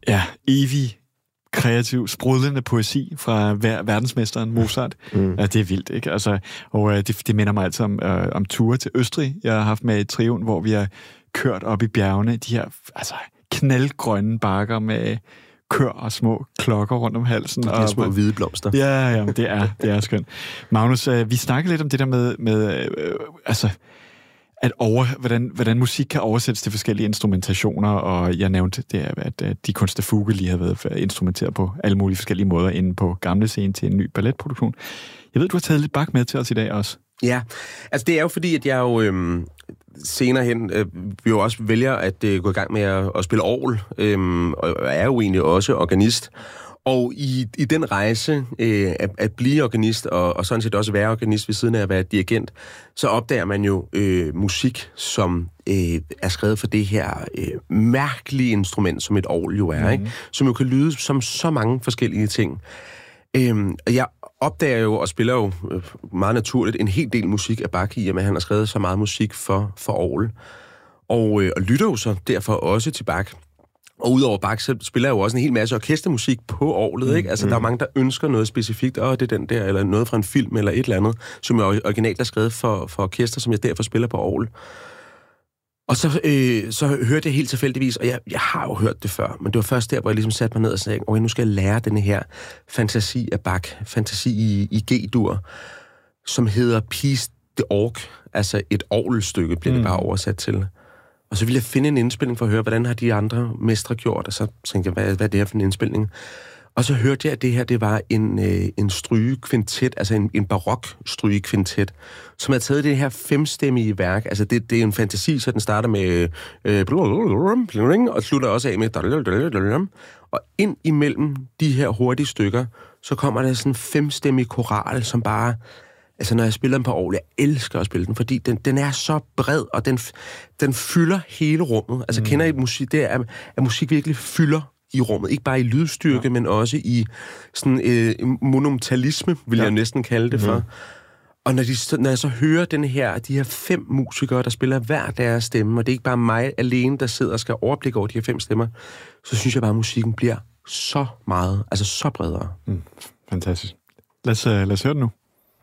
Ja, evig kreativ, sprudlende poesi fra verdensmesteren Mozart. Ja, det er vildt, ikke? Altså, og det minder mig altid om ture til Østrig, jeg har haft med i trioen, hvor vi har kørt op i bjergene, de her knaldgrønne bakker med kør og små klokker rundt om halsen. Og små hvide blomster. Ja, det er skønt. Magnus, vi snakkede lidt om det der med hvordan musik kan oversættes til forskellige instrumentationer, og jeg nævnte det, at de Kunst Fuge lige havde været instrumenteret på alle mulige forskellige måder inde på gamle scene til en ny balletproduktion. Jeg ved, du har taget lidt Bach med til os i dag også. Ja, altså det er jo fordi, at jeg jo senere hen vi jo også vælger at gå i gang med at spille orgel, og er jo egentlig også organist. Og i den rejse at blive organist, og sådan set også være organist ved siden af at være dirigent, så opdager man jo musik, som er skrevet for det her mærkelige instrument, som et orgel jo er, ikke? Som jo kan lyde som så mange forskellige ting. Jeg opdager jo og spiller jo meget naturligt en hel del musik af Bach, i og med at han har skrevet så meget musik for orgel. Og lytter jo så derfor også til Bach. Og udover Bach, så spiller jeg jo også en hel masse orkestermusik på orglet, ikke? Altså, der er mange, der ønsker noget specifikt, det er den der, eller noget fra en film, eller et eller andet, som jeg originalt er skrevet for orkester, som jeg derfor spiller på orgel. Og så hørte jeg helt tilfældigvis, og jeg har jo hørt det før, men det var først der, hvor jeg ligesom satte mig ned og sagde, nu skal jeg lære denne her fantasi af Bach, fantasi i G-dur, som hedder Piece d'Orgue, altså et orgelstykke, bliver det bare oversat til. Og så ville jeg finde en indspilning for at høre, hvordan har de andre mestre gjort, og så tænkte jeg, hvad er det her for en indspilning? Og så hørte jeg, at det her, det var en strygekvintet, altså en barok strygekvintet, som har taget det her femstemmige værk. Altså det er en fantasi, så den starter med og slutter også af med og ind imellem de her hurtige stykker, så kommer der sådan en femstemmig koral, som bare... Altså, når jeg spiller den på orgel, jeg elsker at spille den, fordi den er så bred, og den fylder hele rummet. Altså, kender I musik? Det er, at musik virkelig fylder i rummet. Ikke bare i lydstyrke, men også i sådan monumentalisme, vil jeg næsten kalde det for. Og når jeg så hører de her 5 musikere, der spiller hver deres stemme, og det er ikke bare mig alene, der sidder og skal overblikke over de her 5 stemmer, så synes jeg bare, at musikken bliver så meget, altså så bredere. Fantastisk. Lad os høre det nu.